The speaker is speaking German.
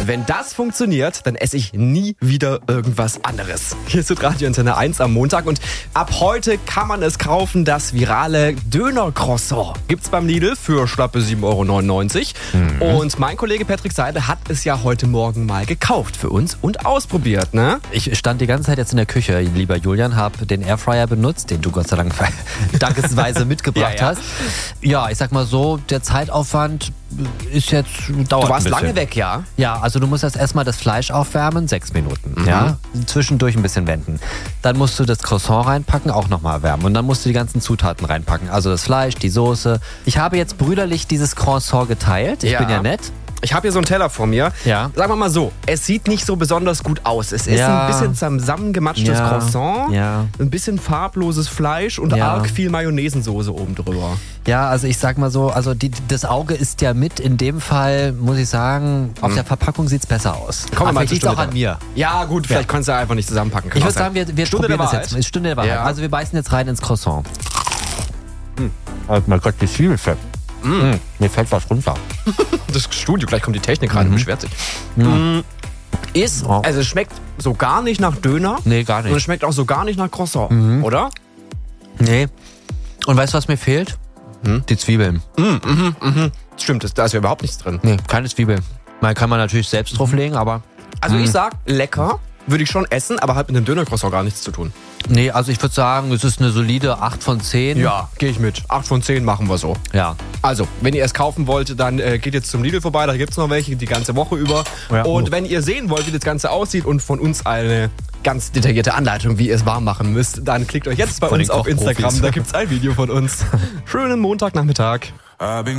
Wenn das funktioniert, dann esse ich nie wieder irgendwas anderes. Hier ist Radio Antenne 1 am Montag und ab heute kann man es kaufen, das virale Döner-Croissant. Gibt's beim Lidl für schlappe 7,99 €. Und mein Kollege Patrick Seidel hat es ja heute Morgen mal gekauft für uns und ausprobiert, ne? Ich stand die ganze Zeit jetzt in der Küche, lieber Julian, habe den Airfryer benutzt, den du Gott sei Dank dankensweise mitgebracht hast. Ja, ich sag mal so, der Zeitaufwand ist jetzt dauert. Du warst ein bisschen. lange weg, ja? Ja, also du musst erstmal das Fleisch aufwärmen, 6 Minuten. Ja? Zwischendurch ein bisschen wenden. Dann musst du das Croissant reinpacken, auch nochmal erwärmen. Und dann musst du die ganzen Zutaten reinpacken. Also das Fleisch, die Soße. Ich habe jetzt brüderlich dieses Croissant geteilt. Ich bin ja nett. Ich habe hier so einen Teller vor mir. Ja. Sagen wir mal so, es sieht nicht so besonders gut aus. Es ist ein bisschen zusammengematschtes Croissant, ein bisschen farbloses Fleisch und arg viel Mayonnaisensoße oben drüber. Ja, also ich sag mal so, also das Auge ist ja mit. In dem Fall muss ich sagen, auf der Verpackung sieht's besser aus. Komm, vielleicht liegt es auch an mir. Ja gut, vielleicht kannst du einfach nicht zusammenpacken. Ich würde sagen, wir probieren das jetzt. Ist Stunde der Wahrheit. Ja. Also wir beißen jetzt rein ins Croissant. Oh mein Gott, wie viel fett. Mir fällt was runter. Das Studio, gleich kommt die Technik rein und beschwert sich. Also es schmeckt so gar nicht nach Döner. Nee, gar nicht. Und es schmeckt auch so gar nicht nach Croissant, oder? Nee. Und weißt du, was mir fehlt? Die Zwiebeln. Stimmt, da ist ja überhaupt nichts drin. Nee, keine Zwiebeln. Man kann natürlich selbst drauflegen, aber... Also ich sag, lecker, würde ich schon essen, aber hat mit dem Döner-Croissant gar nichts zu tun. Nee, also ich würde sagen, es ist eine solide 8 von 10. Ja, gehe ich mit. 8 von 10 machen wir so. Ja. Also, wenn ihr es kaufen wollt, dann geht jetzt zum Lidl vorbei, da gibt es noch welche die ganze Woche über. Ja. Und wenn ihr sehen wollt, wie das Ganze aussieht und von uns eine ganz detaillierte Anleitung, wie ihr es warm machen müsst, dann klickt euch jetzt bei uns auf Instagram, da gibt es ein Video von uns. Schönen Montagnachmittag.